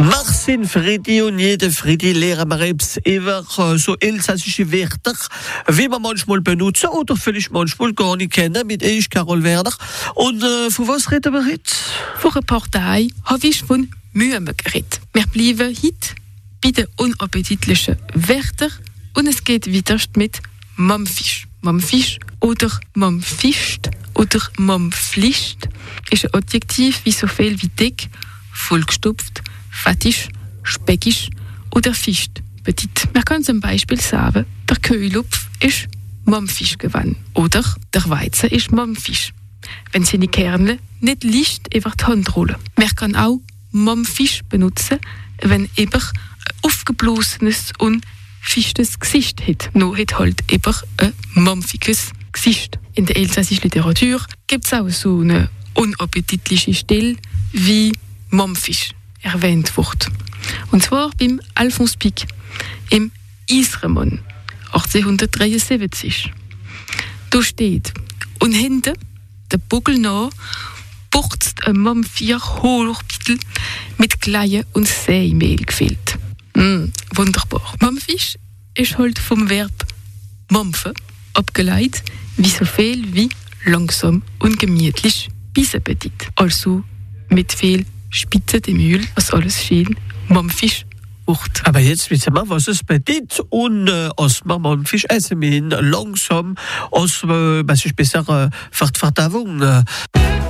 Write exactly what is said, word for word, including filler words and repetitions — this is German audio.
Marcin Fredi und jede Fredi lehren wir eben über so elsässische Wörter, wie man manchmal benutzen oder vielleicht manchmal gar nicht kennen, mit ich, Carol Werner. Und äh, von was reden wir heute? Vor einer Partei habe ich von Mühe geredet. Wir bleiben heute bei den unappetitlichen Wörtern und es geht weiter mit Mamfisch. Mamfisch oder Mamfischt oder Mamflischt ist ein Adjektiv wie so viel wie dick, vollgestopft, fettisch, speckisch oder fischt. Petit. Man kann zum Beispiel sagen, der Köhlupf ist Mamfisch gewann oder der Weizen ist Mamfisch. Wenn seine Kerne nicht leicht über die Hand rollen. Man kann auch Mamfisch benutzen, wenn eben ein aufgeblasenes und fischtes Gesicht hat. Nur hat halt eben ein mampfiges Gesicht. In der elsässischen Literatur gibt es auch so eine unappetitliche Stelle wie Mamfisch erwähnt wird. Und zwar beim Alphonse Pic im Isremann achtzehnhundertdreiundsiebzig. Da steht, und hinten, der Buckel nach, buchzt ein Mampfier Hohlbittel mit Kleie und Sämehl gefüllt. Mm, wunderbar. Mamfisch ist halt vom Verb mampfen abgeleitet, wie so viel wie langsam und gemütlich bis appetit. Also mit viel Spitze dem Mühl, was alles schön Mamfisch wird. Aber jetzt wissen wir, was es bedeutet und äh, als man Mamfisch essen müssen, langsam, als äh, was ist besser äh, für die Verdauung. Äh.